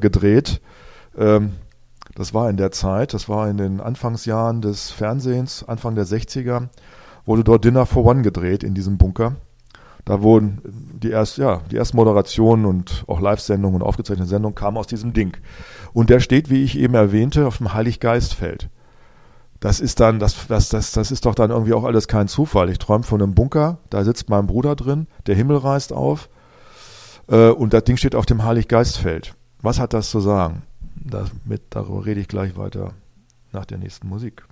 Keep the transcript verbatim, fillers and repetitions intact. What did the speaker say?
gedreht. Ähm, das war in der Zeit, das war in den Anfangsjahren des Fernsehens, Anfang der sechziger, wurde dort Dinner for One gedreht in diesem Bunker. Da wurden die erst, ja, die ersten Moderationen und auch Live-Sendungen und aufgezeichnete Sendungen kamen aus diesem Ding. Und der steht, wie ich eben erwähnte, auf dem Heiliggeistfeld. Das ist dann, das, das, das, das ist doch dann irgendwie auch alles kein Zufall. Ich träume von einem Bunker, da sitzt mein Bruder drin, der Himmel reißt auf, äh, und das Ding steht auf dem Heiliggeistfeld. Was hat das zu sagen? Damit, darüber rede ich gleich weiter nach der nächsten Musik.